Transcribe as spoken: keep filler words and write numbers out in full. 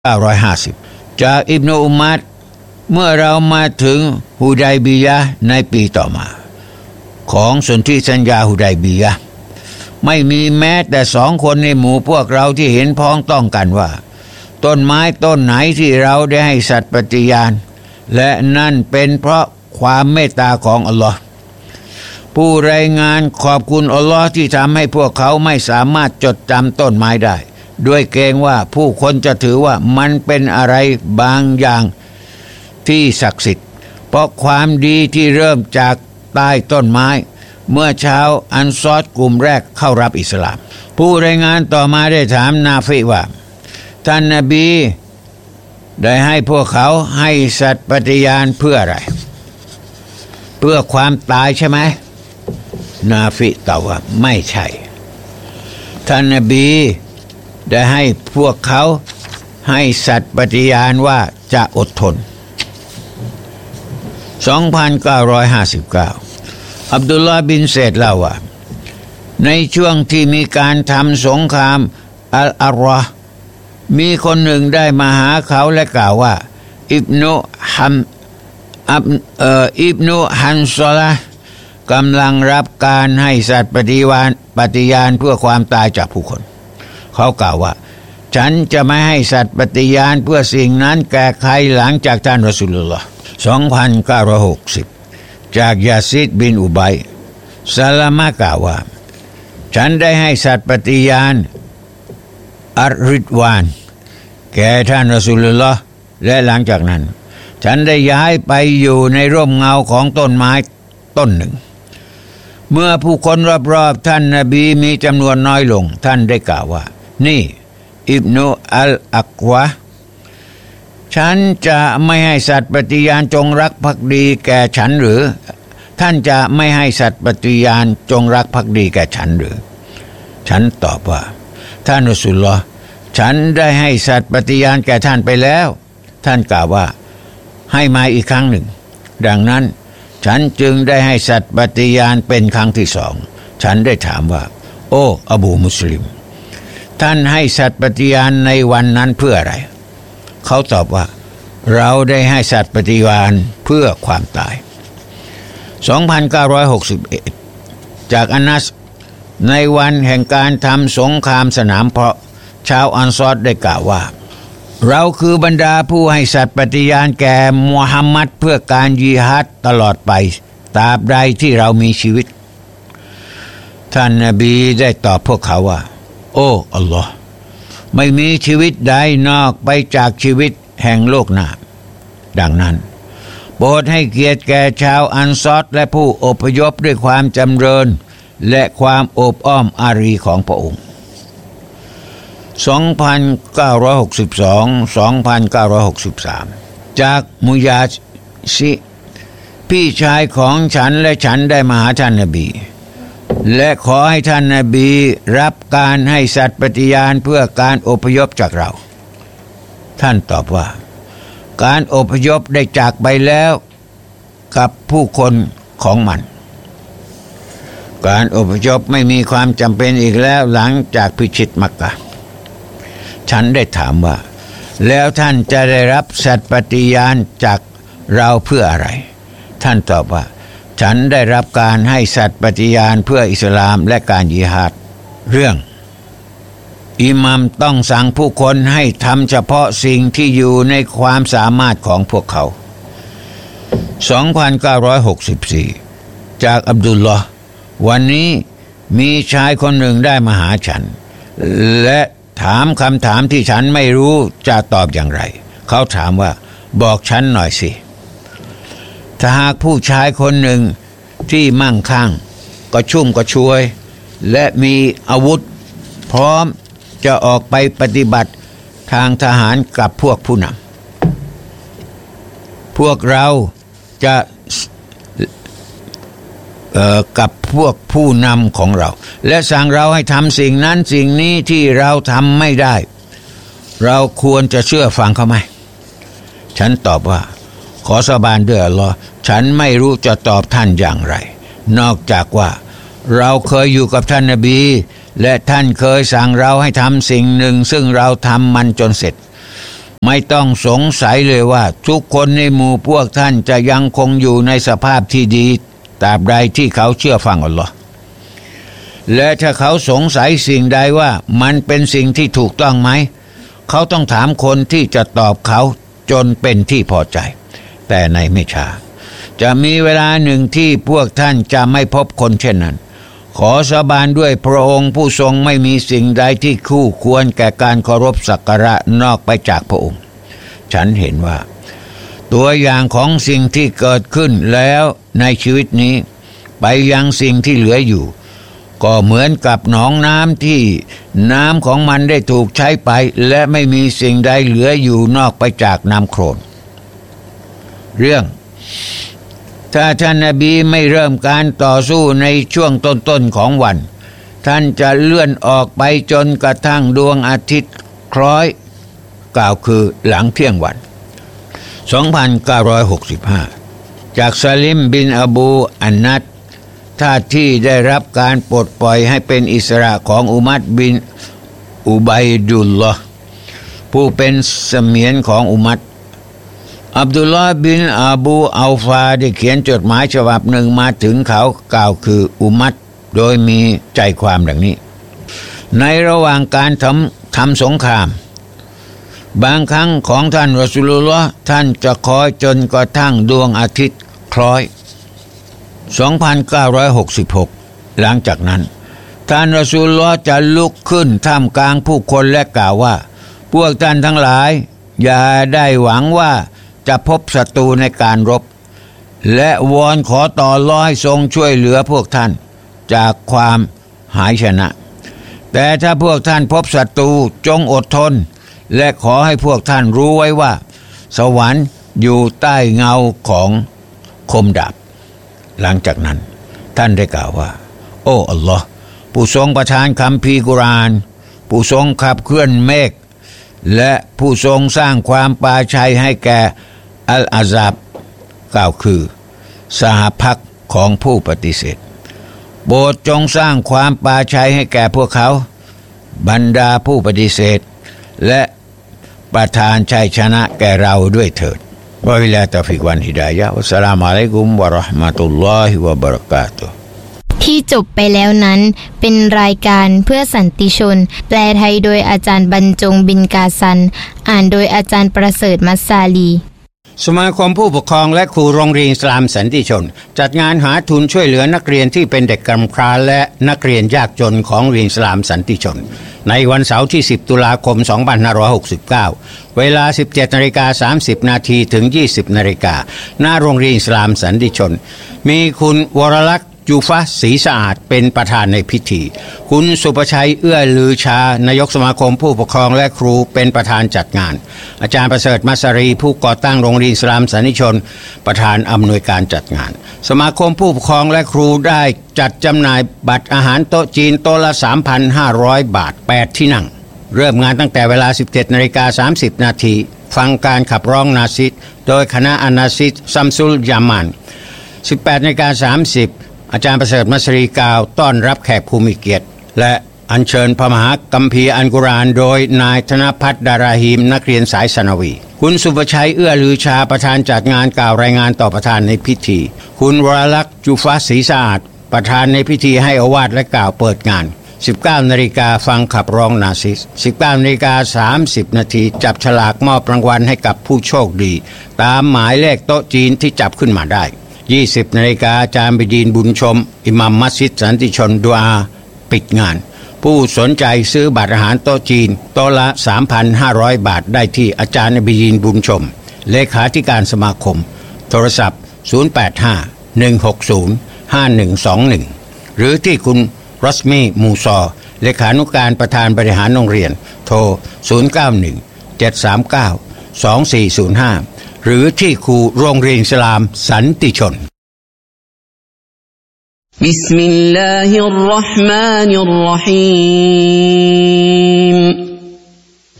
เก้าร้อยห้าสิบจากอิบนุอุมัรเมื่อเรามาถึงฮุดัยบียะห์ในปีต่อมาของสนธิสัญญาฮุดัยบียะห์ไม่มีแม้แต่สองคนในหมู่พวกเราที่เห็นพ้องต้องกันว่าต้นไม้ต้นไหนที่เราได้ให้สัตย์ปฏิญาณและนั่นเป็นเพราะความเมตตาของอัลลอฮ์ผู้รายงานขอบคุณอัลลอฮ์ที่ทำให้พวกเขาไม่สามารถจดจำต้นไม้ได้ด้วยเกรงว่าผู้คนจะถือว่ามันเป็นอะไรบางอย่างที่ศักดิ์สิทธิ์เพราะความดีที่เริ่มจากใต้ต้นไม้เมื่อเช้าอันซอดกลุ่มแรกเข้ารับอิสลามผู้รายงานต่อมาได้ถามนาฟิว่าท่านนบีได้ให้พวกเขาให้สัตย์ปฏิญาณเพื่ออะไรเพื่อความตายใช่ไหมนาฟิตอบว่าไม่ใช่ท่านนบีได้ให้พวกเขาให้สัตย์ปฏิญาณว่าจะอดทน สองพันเก้าร้อยห้าสิบเก้า อับดุลลาห์บินเซดเล่าว่าในช่วงที่มีการทำสงครามอัลอารามีคนหนึ่งได้มาหาเขาและกล่าวว่าอิบนุฮัมอับเอ่ออิบนุฮันซอละห์กำลังรับการให้สัตย์ปฏิญาณปฏิญาณเพื่อความตายจากผู้คนเขากล่าวว่าฉันจะไม่ให้สัตย์ปฏิญาณเพื่อสิ่งนั้นแก่ใครหลังจากท่านรอซูลุลลอฮ์ สองพันเก้าร้อยหกสิบ จากยาซิดบินอุบัยซาลามะกล่าวว่าฉันได้ให้สัตย์ปฏิญาณอัรริดวานแก่ท่านรอซูลุลลอฮ์และหลังจากนั้นฉันได้ย้ายไปอยู่ในร่มเงาของต้นไม้ต้นหนึ่งเมื่อผู้คนรอบๆท่านนบีมีจำนวนน้อยลงท่านได้กล่าวว่านี่อิบนุอัลอักวะฉันจะไม่ให้สัตย์ปฏิญาณจงรักภักดีแก่ฉันหรือท่านจะไม่ให้สัตย์ปฏิญาณจงรักภักดีแก่ฉันหรือฉันตอบว่าท่านรอซูลุลลอฮ์ฉันได้ให้สัตย์ปฏิญาณแก่ท่านไปแล้วท่านกล่าวว่าให้มาอีกครั้งหนึ่งดังนั้นฉันจึงได้ให้สัตย์ปฏิญาณเป็นครั้งที่สองฉันได้ถามว่าโอ้อบูมุสลิมท่านให้สัตย์ปฏิญาณในวันนั้นเพื่ออะไรเขาตอบว่าเราได้ให้สัตย์ปฏิญาณเพื่อความตาย สองพันเก้าร้อยหกสิบเอ็ด จากอานัสในวันแห่งการทำสงครามสนามเพาะชาวอันซอรได้กล่าวว่าเราคือบรรดาผู้ให้สัตย์ปฏิญาณแก่มุฮัมมัดเพื่อการญิฮาดตลอดไปตราบใดที่เรามีชีวิตท่านนบีได้ตอบพวกเขาว่าโอ้อัลลอฮ์ไม่มีชีวิตใดนอกไปจากชีวิตแห่งโลกหน้าดังนั้นโปรดให้เกียรติแก่ชาวอันซอรและผู้อพยพด้วยความจำเริญและความโอบอ้อมอารีของพระองค์ สองพันเก้าร้อยหกสิบสอง สองพันเก้าร้อยหกสิบสาม จากมุยาชิพี่ชายของฉันและฉันได้มาหาท่านนบีและขอให้ท่านนบีรับการให้สัตย์ปฏิญาณเพื่อการอพยพจากเราท่านตอบว่าการอพยพได้จากไปแล้วกับผู้คนของมันการอพยพไม่มีความจำเป็นอีกแล้วหลังจากพิชิตมักกะห์ฉันได้ถามว่าแล้วท่านจะได้รับสัตย์ปฏิญาณจากเราเพื่ออะไรท่านตอบว่าฉันได้รับการให้สัตย์ปฏิญาณเพื่ออิสลามและการญิฮาดเรื่องอิหมัมต้องสั่งผู้คนให้ทำเฉพาะสิ่งที่อยู่ในความสามารถของพวกเขา สองพันเก้าร้อยหกสิบสี่ จากอับดุลลอฮ์วันนี้มีชายคนหนึ่งได้มาหาฉันและถามคำถามที่ฉันไม่รู้จะตอบอย่างไรเขาถามว่าบอกฉันหน่อยสิถ้าหากผู้ชายคนหนึ่งที่มั่งคั่งก็ชุ่มก็ช่วยและมีอาวุธพร้อมจะออกไปปฏิบัติทางทหารกับพวกผู้นำพวกเราจะเอ่อกับพวกผู้นำของเราและสั่งเราให้ทำสิ่งนั้นสิ่งนี้ที่เราทำไม่ได้เราควรจะเชื่อฟังเขาไหมฉันตอบว่าขอสาบานด้วยอัลลอฮ์ฉันไม่รู้จะตอบท่านอย่างไรนอกจากว่าเราเคยอยู่กับท่านนบีและท่านเคยสั่งเราให้ทำสิ่งหนึ่งซึ่งเราทำมันจนเสร็จไม่ต้องสงสัยเลยว่าทุกคนในหมู่พวกท่านจะยังคงอยู่ในสภาพที่ดีตราบใดที่เขาเชื่อฟังอัลลอฮ์และถ้าเขาสงสัยสิ่งใดว่ามันเป็นสิ่งที่ถูกต้องไหมเขาต้องถามคนที่จะตอบเขาจนเป็นที่พอใจแต่ในไม่ช้าจะมีเวลาหนึ่งที่พวกท่านจะไม่พบคนเช่นนั้นขอสาบานด้วยพระองค์ผู้ทรงไม่มีสิ่งใดที่คู่ควรแก่การเคารพสักการะนอกไปจากพระองค์ฉันเห็นว่าตัวอย่างของสิ่งที่เกิดขึ้นแล้วในชีวิตนี้ไปยังสิ่งที่เหลืออยู่ก็เหมือนกับหนองน้ำที่น้ำของมันได้ถูกใช้ไปและไม่มีสิ่งใดเหลืออยู่นอกไปจากน้ำโคลนเรื่องถ้าท่านนบีไม่เริ่มการต่อสู้ในช่วงต้นๆของวันท่านจะเลื่อนออกไปจนกระทั่งดวงอาทิตย์คล้อยกล่าวคือหลังเที่ยงวันสองพันเก้าร้อยหกสิบห้าจากซาลิมบินอบูอันนัดท่าที่ได้รับการปลดปล่อยให้เป็นอิสระของอุมัรบินอุบัยดุลลอฮ์ผู้เป็นเสมียนของอุมัรอับดุลลอฮ์บินอบูอัลฟาได้เขียนจดหมายฉบับหนึ่งมาถึงเขากล่าวคืออุมัรโดยมีใจความดังนี้ในระหว่างการทำทำสงครามบางครั้งของท่านรอซูลุลลอฮ์ท่านจะคอยจนกระทั่งดวงอาทิตย์คล้อยสองพันเก้าร้อยหกสิบหกหลังจากนั้นท่านรอซูลุลลอฮ์จะลุกขึ้นท่ามกลางผู้คนและกล่าวว่าพวกท่านทั้งหลายอย่าได้หวังว่าจะพบศัตรูในการรบและวอนขอต่อรอให้ทรงช่วยเหลือพวกท่านจากความหายชนะแต่ถ้าพวกท่านพบศัตรูจงอดทนและขอให้พวกท่านรู้ไว้ว่าสวรรค์อยู่ใต้เงาของคมดาบหลังจากนั้นท่านได้กล่าวว่าโอ้อัลลอฮ์ผู้ทรงประทานคัมภีร์กุรอานผู้ทรงขับเคลื่อนเมฆและผู้ทรงสร้างความปราชัยให้แก่อัลอาซับกล่าวคือสหพรรคของผู้ปฏิเสธโปรดจงสร้างความปราชัยให้แก่พวกเขาบรรดาผู้ปฏิเสธและประทานชัยชนะแก่เราด้วยเถิดวะบิลลาฮิตอฟิกวันฮิดายะฮ์วัสสลามุอะลัยกุมวะเราะห์มะตุลลอฮิวะบะเราะกาตุฮ์ที่จบไปแล้วนั้นเป็นรายการเพื่อสันติชนแปลไทยโดยอาจารย์บรรจงบินกาซันอ่านโดยอาจารย์ประเสริฐมัสซาลีสมาคมผู้ปกครองและครูโรงเรียนอิสลามสันติชนจัดงานหาทุนช่วยเหลือนักเรียนที่เป็นเด็กกำพร้าและนักเรียนยากจนของโรงเรียนอิสลามสันติชนในวันเสาร์ที่สิบตุลาคมสองพันห้าร้อยหกสิบเก้าเวลา สิบเจ็ดนาฬิกาสามสิบนาทีถึง ยี่สิบนาฬิกาหน้าโรงเรียนอิสลามสันติชนมีคุณวรลักษณ์จูฟะศรีสะอาดเป็นประธานในพิธีคุณสุประชัยเอื้อลือชานายกสมาคมผู้ปกครองและครูเป็นประธานจัดงานอาจารย์ประเสริฐมัสรีผู้ก่อตั้งโรงเรียนอิสลามสันติชนประธานอำนวยการจัดงานสมาคมผู้ปกครองและครูได้จัดจำหน่ายบัตรอาหารโต๊ะจีนโต๊ะละ สามพันห้าร้อย บาทแปดที่นั่งเริ่มงานตั้งแต่เวลา สิบเจ็ดนาฬิกาสามสิบนาทีฟังการขับร้องนาซิดโดยคณะอานาซิดซัมซุลยามาน สิบแปดนาฬิกาสามสิบอาจารย์ประเสริฐมัสรีกล่าวต้อนรับแขกผู้มีเกียรติและอัญเชิญพระมหาคัมภีร์อัลกุรอานโดยนายธนพัฒน์ดาราฮีมนักเรียนสายสนวีคุณสุประชัยเอื้อลือชาประธานจัดงานกล่าวรายงานต่อประธานในพิธีคุณวรลักษณ์จูฟะศรีสะอาดประธานในพิธีให้โอวาทและกล่าวเปิดงาน สิบเก้านาฬิกาฟังขับร้องนาซิส สิบเก้านาฬิกาสามสิบนาทีจับฉลากมอบรางวัลให้กับผู้โชคดีตามหมายเลขโต๊ะจีนที่จับขึ้นมาได้ยี่สิบนาฬิกาอาจารย์บิดีนบุญชมอิหมัมมัสยิดสันติชนดุอาปิดงานผู้สนใจซื้อบัตรอาหารโต๊ะจีนโต๊ะละ สามพันห้าร้อย บาทได้ที่อาจารย์บิดีนบุญชมเลขาธิการสมาคมโทรศัพท์ศูนย์ แปด ห้า หนึ่ง หก ศูนย์ ห้า หนึ่ง สอง หนึ่งหรือที่คุณรัสมีมูซอเลขานุการประธานบริหารโรงเรียนโทรศูนย์ เก้า หนึ่ง เจ็ด สาม เก้า สอง สี่ ศูนย์ ห้าหรือที่ครูโรงเรียนอิสลามสันติชนบิสมิลลาฮิรเราะห์มานิรเราะฮีม